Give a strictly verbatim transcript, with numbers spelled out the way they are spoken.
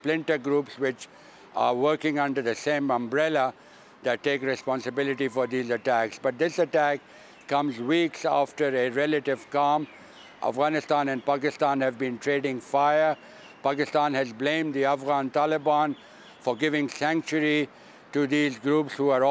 splinter groups which are working under the same umbrella that take responsibility for these attacks. But this attack comes weeks after a relative calm. Afghanistan and Pakistan have been trading fire. Pakistan has blamed the Afghan Taliban for giving sanctuary to these groups who are